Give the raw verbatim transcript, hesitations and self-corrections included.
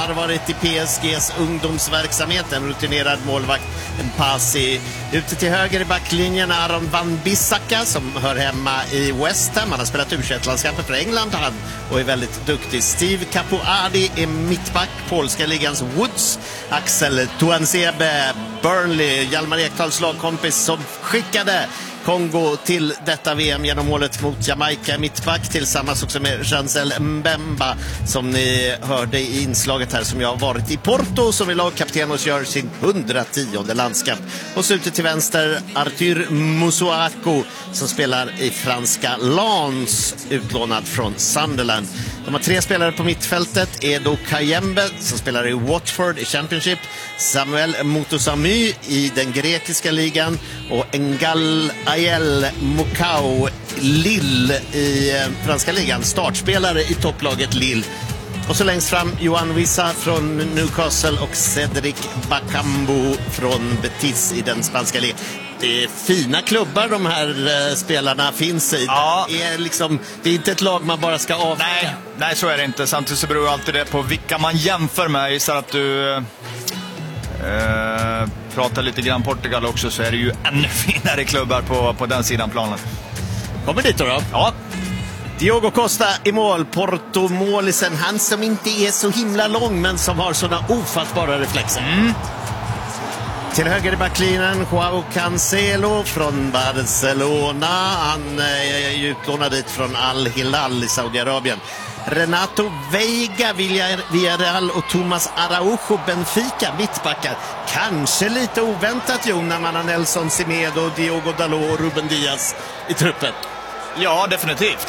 har varit i P S G:s ungdomsverksamhet. En rutinerad målvakt, en passi. Ute till höger i backlinjen Aron Wan-Bissaka som hör hemma i West Ham. Han har spelat U tjugoett-landskamper för England han, och är väldigt duktig. Steve Capuadi är mittback, polska ligans Woods. Axel Tuanzebe, Burnley, Hjalmar Ekdals lagkompis som skickade Kongo till detta V M genom målet mot Jamaica, mittback, tillsammans också med Chancel Mbemba som ni hörde i inslaget här, som jag har varit i Porto, som är lagkapten och gör sin hundrationde landskamp. Och så ute till vänster Arthur Musuako som spelar i franska Lens, utlånad från Sunderland. De har tre spelare på mittfältet: Edo Kayembe som spelar i Watford i Championship, Samuel Motosamy i den grekiska ligan och Ngal Ayel Mokau Lille i franska ligan, startspelare i topplaget Lille. Och så längst fram Johan Wissa från Newcastle och Cedric Bakambu från Betis i den spanska ligan. Det är fina klubbar de här eh, spelarna finns i. Ja. Det är liksom, det är inte ett lag man bara ska av. Nej, nej, så är det inte. Samtidigt så beror alltid det på vilka man jämför med. Jag gissar att du eh, pratar lite grann Portugal också, så är det ju ännu finare klubbar på, på den sidan planen. Kommer dit då då? Ja. Diogo Costa i mål, Porto-målisen. Han som inte är så himla lång men som har sådana ofattbara reflexer. Mm. Till höger i backlinjen Joao Cancelo från Barcelona. Han är ju utlånad dit från Al-Hilal i Saudiarabien. Renato Veiga, Villarreal och Thomas Araujo, Benfica, mittbackar. Kanske lite oväntat, Jon, när man har Nelson Semedo, Diogo Dalot och Ruben Diaz i truppen. Ja, definitivt.